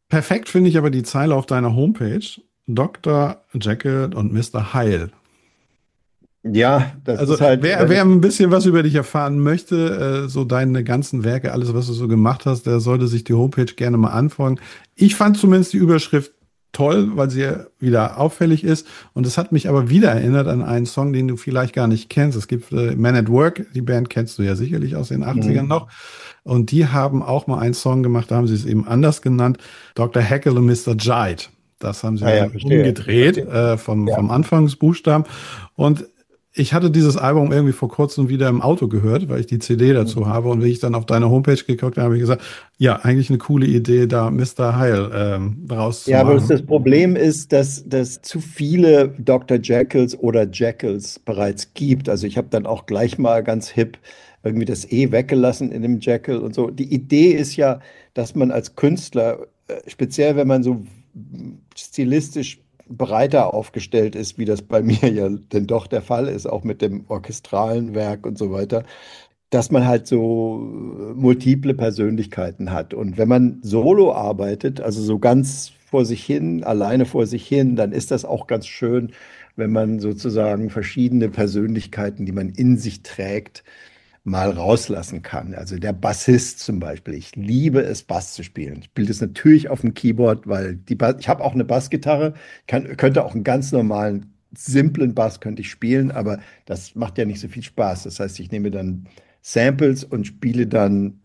Perfekt finde ich aber die Zeile auf deiner Homepage. Dr. Jekyll und Mr. Hyde. Ja, das Also ist halt, wer ein bisschen was über dich erfahren möchte, so deine ganzen Werke, alles, was du so gemacht hast, der sollte sich die Homepage gerne mal anfangen. Ich fand zumindest die Überschrift toll, weil sie ja wieder auffällig ist. Und es hat mich aber wieder erinnert an einen Song, den du vielleicht gar nicht kennst. Es gibt Man at Work, die Band kennst du ja sicherlich aus den 80ern mhm. noch. Und die haben auch mal einen Song gemacht, da haben sie es eben anders genannt, Dr. Haeckel und Mr. Jide. Das haben sie Ah ja, dann verstehe, umgedreht verstehe. Ja. vom Anfangsbuchstaben. Und ich hatte dieses Album irgendwie vor kurzem wieder im Auto gehört, weil ich die CD dazu habe. Und wie ich dann auf deine Homepage geguckt habe, habe ich gesagt, ja, eigentlich eine coole Idee, da Mr. Heil daraus zu Ja, aber machen. das Problem ist, dass zu viele Dr. Jekylls oder Jekylls bereits gibt. Also ich habe dann auch gleich mal ganz hip irgendwie das E weggelassen in dem Jekyll und so. Die Idee ist ja, dass man als Künstler, speziell wenn man so stilistisch breiter aufgestellt ist, wie das bei mir ja denn doch der Fall ist, auch mit dem orchestralen Werk und so weiter, dass man halt so multiple Persönlichkeiten hat. Und wenn man solo arbeitet, also so ganz vor sich hin, alleine vor sich hin, dann ist das auch ganz schön, wenn man sozusagen verschiedene Persönlichkeiten, die man in sich trägt, mal rauslassen kann. Also der Bassist zum Beispiel. Ich liebe es, Bass zu spielen. Ich spiele das natürlich auf dem Keyboard, weil ich habe auch eine Bassgitarre, könnte auch einen ganz normalen, simplen Bass könnte ich spielen, aber das macht ja nicht so viel Spaß. Das heißt, ich nehme dann Samples und spiele dann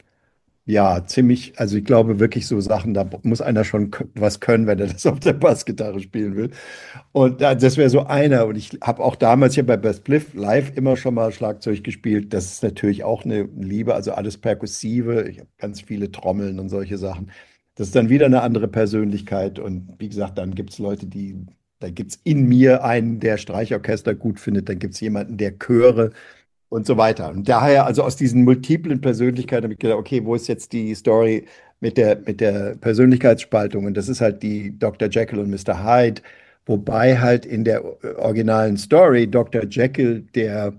ja, ziemlich, also ich glaube wirklich so Sachen, da muss einer schon was können, wenn er das auf der Bassgitarre spielen will. Und das wäre so einer. Und ich habe auch damals hier bei Best Spliff live immer schon mal Schlagzeug gespielt. Das ist natürlich auch eine Liebe, also alles Perkussive. Ich habe ganz viele Trommeln und solche Sachen. Das ist dann wieder eine andere Persönlichkeit. Und wie gesagt, dann gibt es Leute, da gibt es in mir einen, der Streichorchester gut findet. Dann gibt es jemanden, der Chöre und so weiter. Und daher, also aus diesen multiplen Persönlichkeiten habe ich gedacht, okay, wo ist jetzt die Story mit der Persönlichkeitsspaltung? Und das ist halt die Dr. Jekyll und Mr. Hyde, wobei halt in der originalen Story Dr. Jekyll der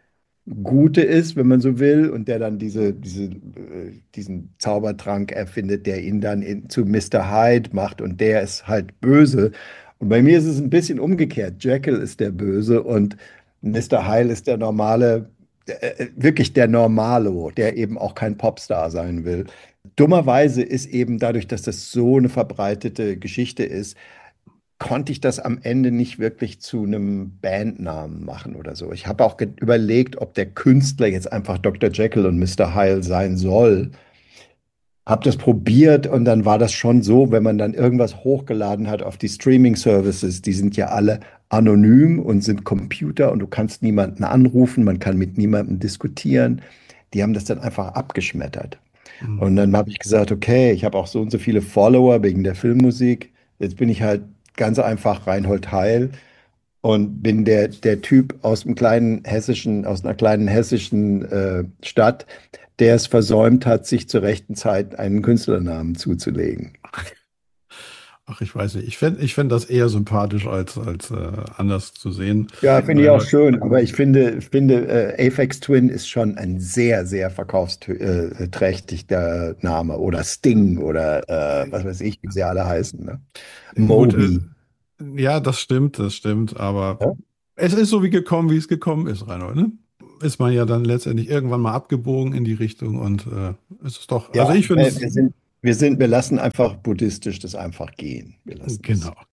Gute ist, wenn man so will, und der dann diesen Zaubertrank erfindet, der ihn dann zu Mr. Hyde macht und der ist halt böse. Und bei mir ist es ein bisschen umgekehrt. Jekyll ist der Böse und Mr. Hyde ist der normale, wirklich der Normalo, der eben auch kein Popstar sein will. Dummerweise ist eben dadurch, dass das so eine verbreitete Geschichte ist, konnte ich das am Ende nicht wirklich zu einem Bandnamen machen oder so. Ich habe auch überlegt, ob der Künstler jetzt einfach Dr. Jekyll und Mr. Hyde sein soll. Habe das probiert und dann war das schon so, wenn man dann irgendwas hochgeladen hat auf die Streaming-Services, die sind ja alle anonym und sind Computer und du kannst niemanden anrufen, man kann mit niemandem diskutieren. Die haben das dann einfach abgeschmettert. Hm. Und dann habe ich gesagt, okay, ich habe auch so und so viele Follower wegen der Filmmusik. Jetzt bin ich halt ganz einfach Reinhold Heil und bin der Typ aus einer kleinen hessischen Stadt, der es versäumt hat, sich zur rechten Zeit einen Künstlernamen zuzulegen. Ach, ich weiß nicht. Ich fänd das eher sympathisch als anders zu sehen. Ja, finde ich auch Weil, schön, aber ich finde Aphex Twin ist schon ein sehr, sehr verkaufsträchtiger Name oder Sting oder was weiß ich, wie sie alle heißen. Ne? gut, Moby. ja, das stimmt, aber Ja? es ist so wie gekommen, wie es gekommen ist, Reinhold, ne? Ist man ja dann letztendlich irgendwann mal abgebogen in die Richtung und es ist doch, also Ja, ich finde es wir lassen einfach buddhistisch das einfach gehen. Wir lassen genau. das.